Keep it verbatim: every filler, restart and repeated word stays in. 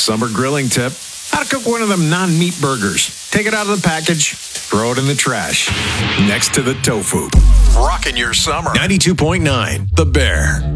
Summer grilling tip. How to cook one of them non-meat burgers. Take it out of the package, throw it in the trash. Next to the tofu. Rocking your summer. ninety-two point nine, The Bear.